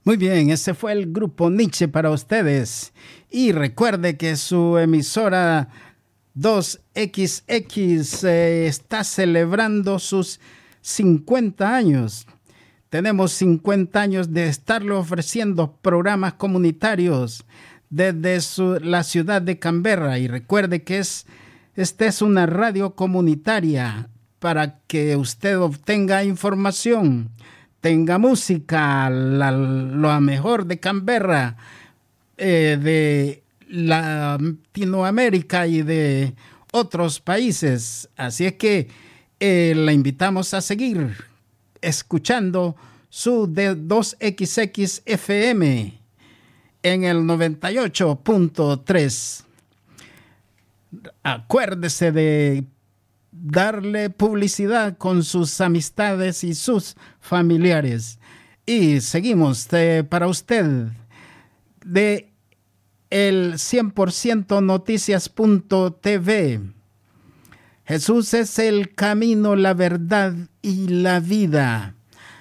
Muy bien, ese fue el grupo Nietzsche para ustedes. Y recuerde que su emisora 2XX está celebrando sus 50 años. Tenemos 50 años de estarle ofreciendo programas comunitarios desde la ciudad de Canberra. Y recuerde que esta es una radio comunitaria para que usted obtenga información, tenga música, lo mejor de Canberra, de Latinoamérica y de otros países. Así es que la invitamos a seguir escuchando su D2XX FM en el 98.3. Acuérdese de darle publicidad con sus amistades y sus familiares. Y seguimos para usted de el 100% noticias.tv. Jesús es el camino, la verdad y la vida,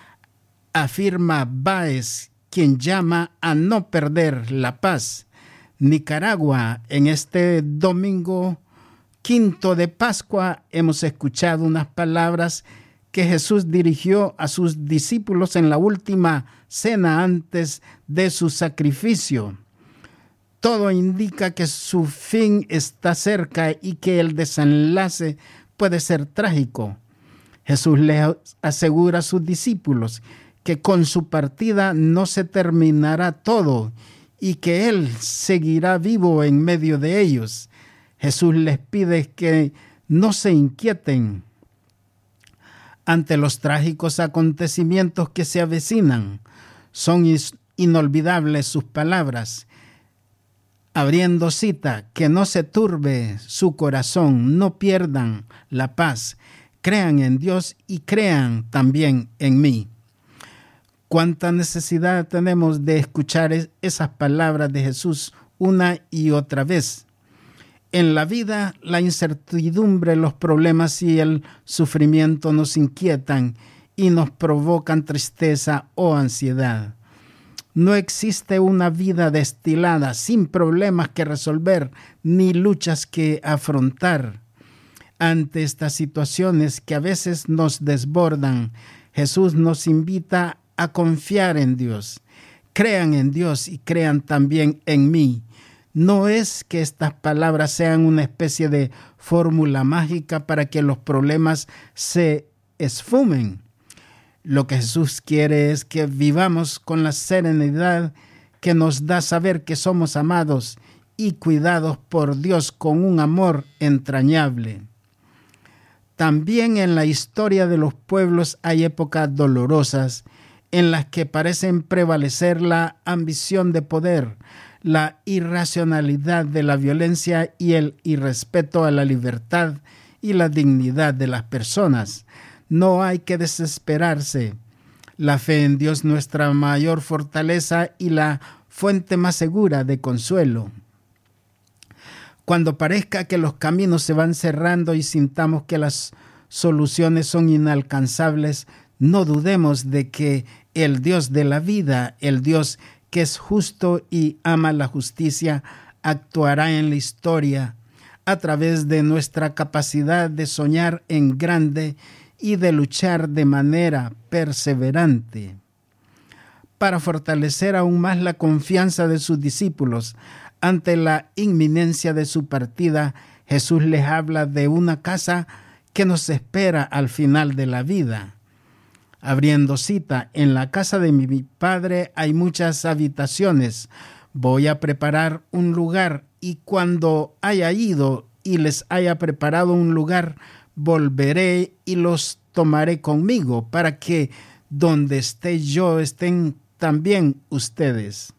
afirma Báez, quien llama a no perder la paz. Nicaragua, en este domingo 5 de Pascua, hemos escuchado unas palabras que Jesús dirigió a sus discípulos en la última cena antes de su sacrificio. Todo indica que su fin está cerca y que el desenlace puede ser trágico. Jesús les asegura a sus discípulos que con su partida no se terminará todo y que Él seguirá vivo en medio de ellos. Jesús les pide que no se inquieten ante los trágicos acontecimientos que se avecinan. Son inolvidables sus palabras. Abriendo cita, que no se turbe su corazón, no pierdan la paz, crean en Dios y crean también en mí. Cuánta necesidad tenemos de escuchar esas palabras de Jesús una y otra vez. En la vida, la incertidumbre, los problemas y el sufrimiento nos inquietan y nos provocan tristeza o ansiedad. No existe una vida destilada sin problemas que resolver ni luchas que afrontar. Ante estas situaciones que a veces nos desbordan, Jesús nos invita a confiar en Dios. Crean en Dios y crean también en mí. No es que estas palabras sean una especie de fórmula mágica para que los problemas se esfumen. Lo que Jesús quiere es que vivamos con la serenidad que nos da saber que somos amados y cuidados por Dios con un amor entrañable. También en la historia de los pueblos hay épocas dolorosas en las que parecen prevalecer la ambición de poder, la irracionalidad de la violencia y el irrespeto a la libertad y la dignidad de las personas. No hay que desesperarse. La fe en Dios, nuestra mayor fortaleza y la fuente más segura de consuelo. Cuando parezca que los caminos se van cerrando y sintamos que las soluciones son inalcanzables, no dudemos de que el Dios de la vida, el Dios que es justo y ama la justicia, actuará en la historia a través de nuestra capacidad de soñar en grande y de luchar de manera perseverante. Para fortalecer aún más la confianza de sus discípulos ante la inminencia de su partida, Jesús les habla de una casa que nos espera al final de la vida. Abriendo cita, en la casa de mi Padre hay muchas habitaciones. Voy a preparar un lugar y cuando haya ido y les haya preparado un lugar, volveré y los tomaré conmigo para que donde esté yo estén también ustedes.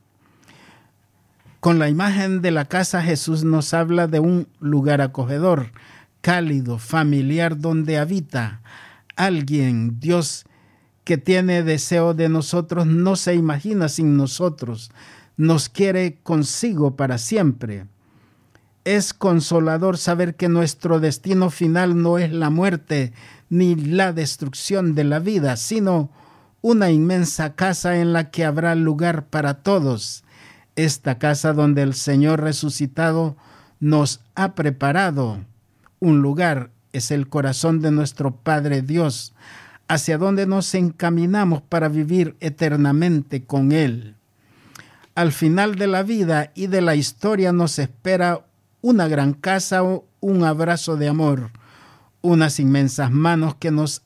Con la imagen de la casa, Jesús nos habla de un lugar acogedor, cálido, familiar, donde habita alguien. Dios que tiene deseo de nosotros no se imagina sin nosotros, nos quiere consigo para siempre. Es consolador saber que nuestro destino final no es la muerte ni la destrucción de la vida, sino una inmensa casa en la que habrá lugar para todos. Esta casa donde el Señor resucitado nos ha preparado un lugar es el corazón de nuestro Padre Dios, hacia donde nos encaminamos para vivir eternamente con Él. Al final de la vida y de la historia nos espera una gran casa o un abrazo de amor, unas inmensas manos que nos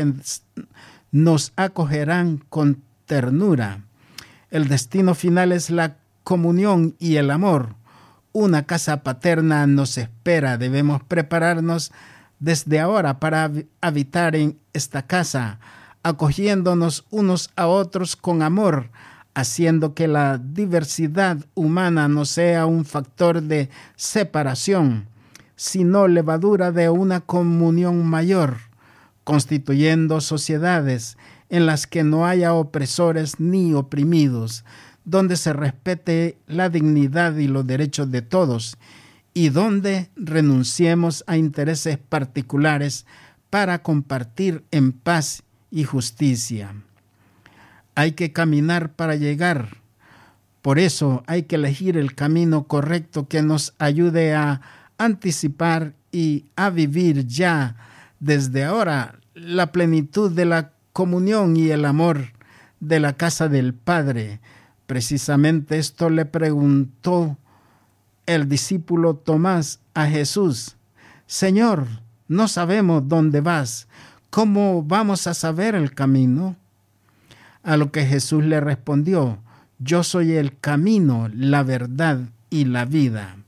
acogerán con ternura. El destino final es la comunión y el amor. Una casa paterna nos espera. Debemos prepararnos desde ahora para habitar en esta casa, acogiéndonos unos a otros con amor, haciendo que la diversidad humana no sea un factor de separación, sino levadura de una comunión mayor, constituyendo sociedades en las que no haya opresores ni oprimidos, donde se respete la dignidad y los derechos de todos, y donde renunciemos a intereses particulares para compartir en paz y justicia. Hay que caminar para llegar. Por eso hay que elegir el camino correcto que nos ayude a anticipar y a vivir ya desde ahora la plenitud de la comunión y el amor de la casa del Padre. Precisamente esto le preguntó el discípulo Tomás a Jesús: Señor, no sabemos dónde vas, ¿cómo vamos a saber el camino? A lo que Jesús le respondió: Yo soy el camino, la verdad y la vida.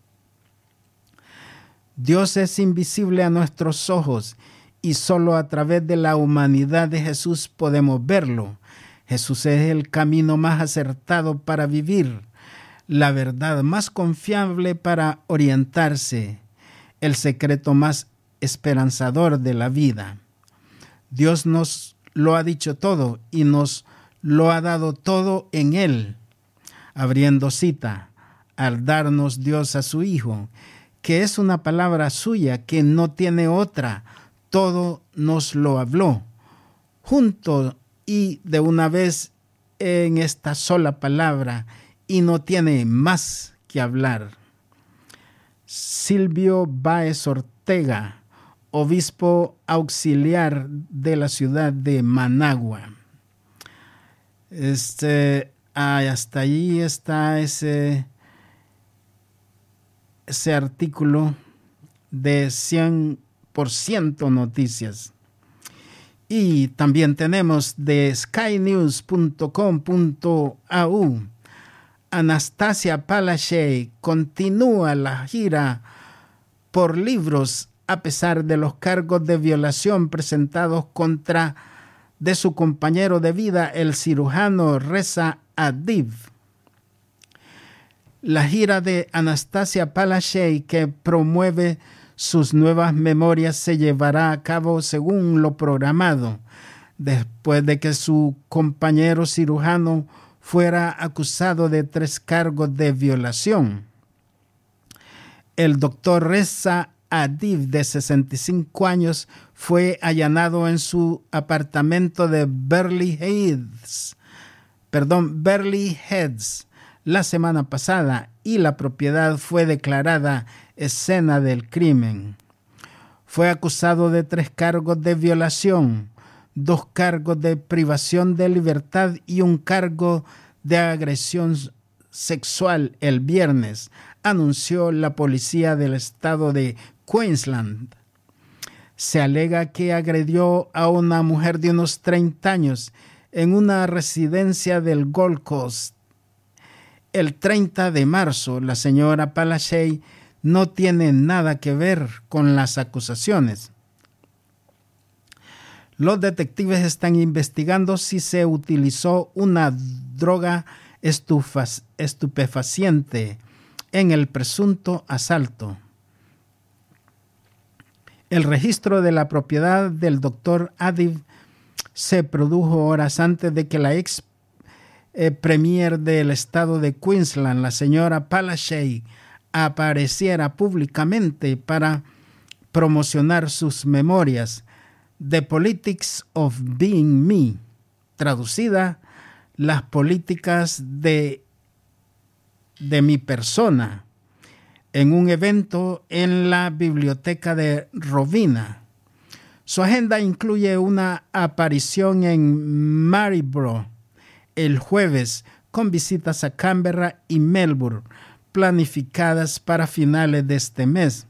Dios es invisible a nuestros ojos y solo a través de la humanidad de Jesús podemos verlo. Jesús es el camino más acertado para vivir, la verdad más confiable para orientarse, el secreto más esperanzador de la vida. Dios nos lo ha dicho todo y nos lo ha dado todo en Él. Abriendo cita, al darnos Dios a su Hijo, que es una palabra suya que no tiene otra, todo nos lo habló, junto y de una vez en esta sola palabra, y no tiene más que hablar. Silvio Báez Ortega, obispo auxiliar de la ciudad de Managua. Hasta allí está ese artículo de 100% Noticias. Y también tenemos de skynews.com.au. Anastasia Palaszczuk continúa la gira por libros a pesar de los cargos de violación presentados contra de su compañero de vida, el cirujano Reza Adib. La gira de Anastasia Palaszczuk, que promueve sus nuevas memorias, se llevará a cabo según lo programado, después de que su compañero cirujano fuera acusado de 3 cargos de violación. El doctor Reza Adib, de 65 años, fue allanado en su apartamento de Beverly Hills la semana pasada y la propiedad fue declarada escena del crimen. Fue acusado de 3 cargos de violación, 2 cargos de privación de libertad y 1 cargo de agresión sexual el viernes, anunció la policía del estado de Queensland. Se alega que agredió a una mujer de unos 30 años en una residencia del Gold Coast. El 30 de marzo, la señora Palaszczuk no tiene nada que ver con las acusaciones. Los detectives están investigando si se utilizó una droga estupefaciente en el presunto asalto. El registro de la propiedad del doctor Adib se produjo horas antes de que la ex premier del estado de Queensland, la señora Palaszczuk, apareciera públicamente para promocionar sus memorias, The Politics of Being Me. traducida, las políticas de mi persona, en un evento en la biblioteca de Rovina. Su agenda incluye una aparición en Maryborough el jueves, con visitas a Canberra y Melbourne, planificadas para finales de este mes.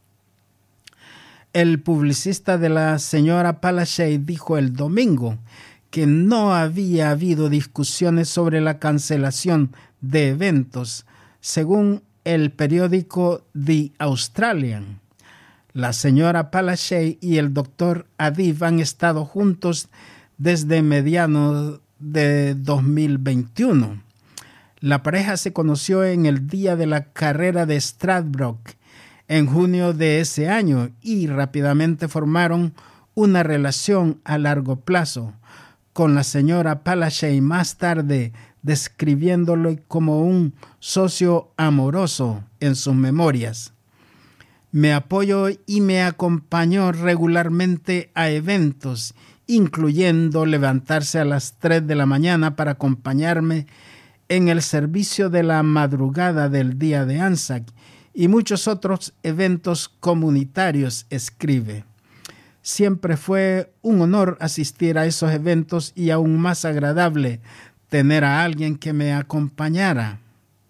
El publicista de la señora Palaszczuk dijo el domingo que no había habido discusiones sobre la cancelación de eventos, según el periódico The Australian. La señora Palaszczuk y el doctor Adib han estado juntos desde mediados de 2021. La pareja se conoció en el día de la carrera de Stradbroke en junio de ese año y rápidamente formaron una relación a largo plazo, con la señora Palaszczuk más tarde describiéndolo como un socio amoroso en sus memorias. Me apoyó y me acompañó regularmente a eventos, incluyendo levantarse a las 3 de la mañana para acompañarme en el servicio de la madrugada del día de Anzac y muchos otros eventos comunitarios, escribe. Siempre fue un honor asistir a esos eventos y aún más agradable tener a alguien que me acompañara.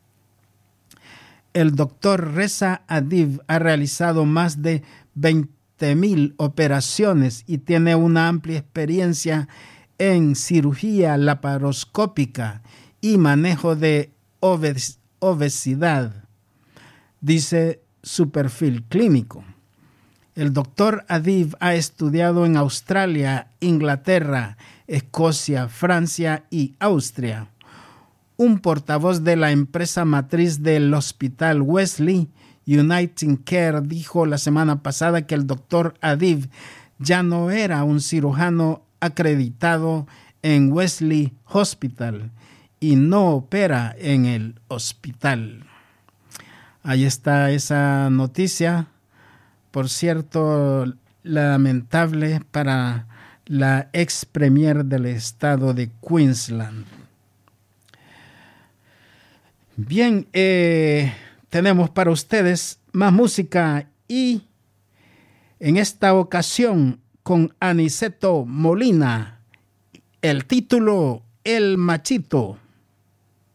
El doctor Reza Adib ha realizado más de 20,000 operaciones y tiene una amplia experiencia en cirugía laparoscópica y manejo de obesidad, dice su perfil clínico. El doctor Adib ha estudiado en Australia, Inglaterra, Escocia, Francia y Austria. Un portavoz de la empresa matriz del Hospital Wesley, United Care, dijo la semana pasada que el doctor Adib ya no era un cirujano acreditado en Wesley Hospital y no opera en el hospital. Ahí está esa noticia. Por cierto, lamentable para la ex premier del estado de Queensland. Bien, tenemos para ustedes más música y en esta ocasión con Aniceto Molina, el título El Machito.